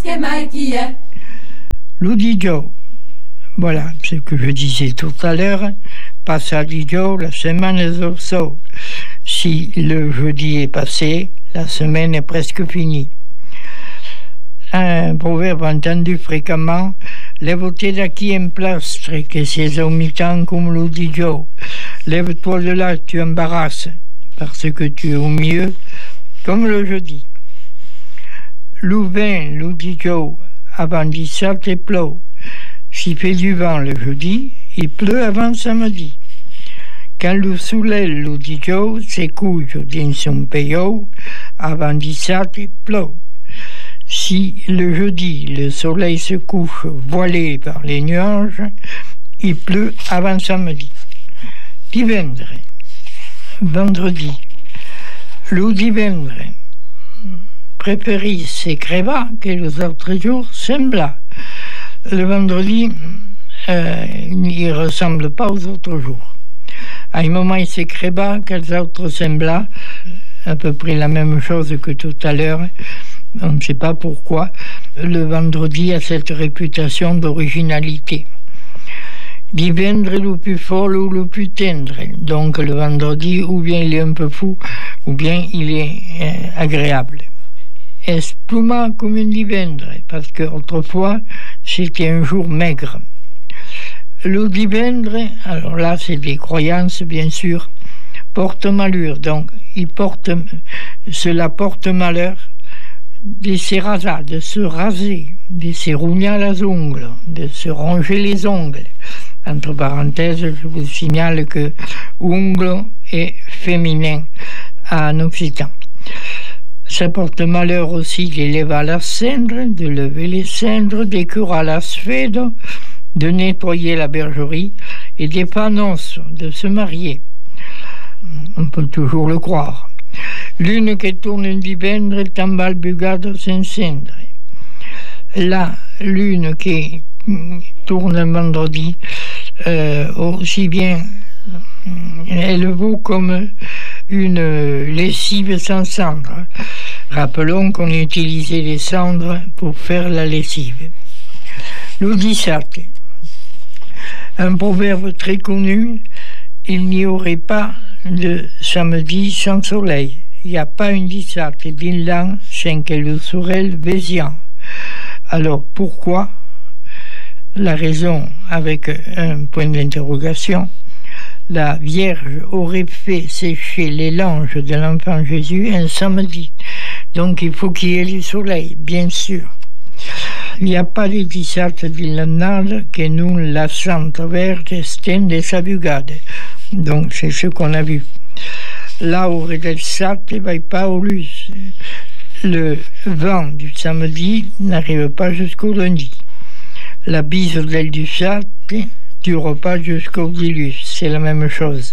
L'Udijo, voilà ce que je disais tout à l'heure, passaggio, la semaine est so. Si le jeudi est passé, la semaine est presque finie. Un proverbe entendu fréquemment, lève-toi d'acquis en plastre, que c'est au mi-temps comme l'Udijo. Lève-toi de là, tu embarrasses, parce que tu es au mieux, comme le jeudi. Louvain, l'Udijo, avant disserte et pleut. S'il fait du vent le jeudi, il pleut avant samedi. Quand le soleil l'Udijo se couche dans son pays, avant disserte et pleut. Si le jeudi le soleil se couche voilé par les nuages, il pleut avant samedi. Divendre, vendredi. Le divendre, préféris s'écriva que les autres jours sembla. Le vendredi, il ne ressemble pas aux autres jours. À un moment, il s'écriva que les autres sembla, à peu près la même chose que tout à l'heure. On ne sait pas pourquoi. Le vendredi a cette réputation d'originalité. Divendre le plus fort ou le plus tendre. Donc le vendredi, ou bien il est un peu fou, ou bien il est agréable. Espluma comme une divendre, parce qu'autrefois, c'était un jour maigre. Le divendre, alors là, c'est des croyances, bien sûr, porte malheur. Donc, cela porte malheur de se raser, de se raser, de se rougner les ongles, de se ronger les ongles. Entre parenthèses, je vous signale que ongle est féminin en occitan. Ça porte malheur aussi d'élever la cendre, de lever les cendres, d'écurer la sphède, de nettoyer la bergerie et des panonces, de se marier. On peut toujours le croire. L'une qui tourne une divendre est en balbugade sans cendre. La lune qui tourne un vendredi, aussi bien elle vaut comme une lessive sans cendre. Rappelons qu'on utilisait les cendres pour faire la lessive. L'Udissate, un proverbe très connu, il n'y aurait pas de samedi sans soleil. Il n'y a pas une dissate d'un l'an sans que le soleil vésiant. Alors pourquoi? La raison avec un point d'interrogation. La Vierge aurait fait sécher les langes de l'enfant Jésus un samedi. Donc il faut qu'il y ait le soleil, bien sûr. Il n'y a pas de dissate de l'annale que nous la Sainte Vierge stende sa bugade. Donc c'est ce qu'on a vu. Là où del sate va pas au lus. Le vent du samedi n'arrive pas jusqu'au lundi. La bise del du sate dure pas jusqu'au dilus. C'est la même chose.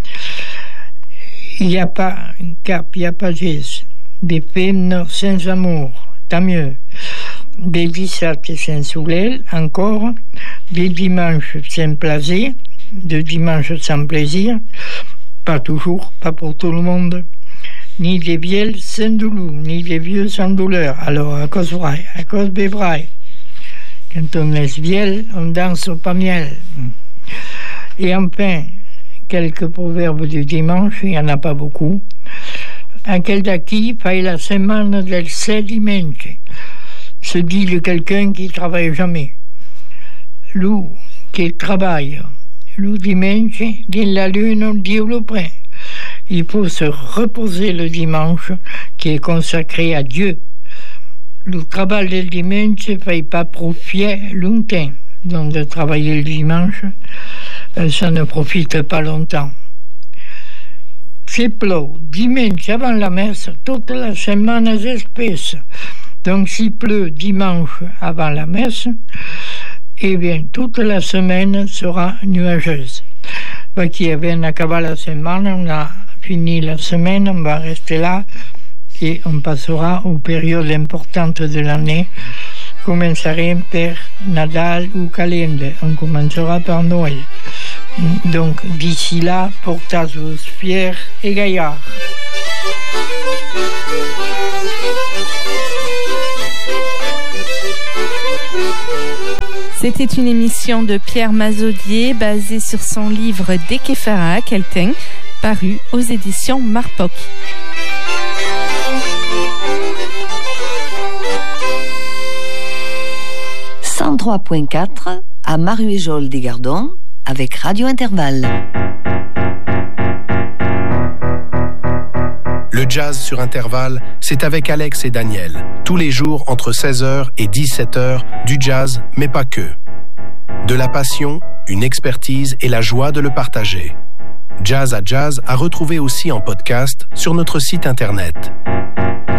Il n'y a pas un cap, il n'y a pas des peines sans amour, tant mieux. Des dissates sans soleil, encore. Des dimanches sans plaisir, de dimanches sans plaisir. Pas toujours, pas pour tout le monde. Ni des vieilles sans douleur, ni des vieux sans douleur. Alors, à cause des vrais. Quand on est vieille, on danse au pas miel. Et enfin, quelques proverbes du dimanche, il n'y en a pas beaucoup. Aquel d'acquis fait la semaine del dimanche. Se dit de quelqu'un qui ne travaille jamais. Lui qui travaille, le dimanche, dans la lune, Dieu le prend. Il faut se reposer le dimanche, qui est consacré à Dieu. Le travail du dimanche ne fait pas profiter longtemps. Donc de travailler le dimanche, ça ne profite pas longtemps. C'est pleut. Dimanche avant la messe, toute la semaine est épaisse. Donc s'il pleut dimanche avant la messe, eh bien toute la semaine sera nuageuse. Qui vient acabar la semaine, on a fini la semaine, on va rester là et on passera aux périodes importantes de l'année. Commencerons par Nadal ou Calende. On commencera par Noël. Donc d'ici là, portez-vous fiers et gaillards. C'était une émission de Pierre Mazaudier basée sur son livre Dekefara Kelten, paru aux éditions Marpoc. « 103.4 à Maruéjol-des-Gardons avec Radio Intervalle. Le jazz sur Intervalle, c'est avec Alex et Daniel. Tous les jours entre 16h et 17h, du jazz, mais pas que. De la passion, une expertise et la joie de le partager. Jazz à jazz à retrouver aussi en podcast sur notre site internet.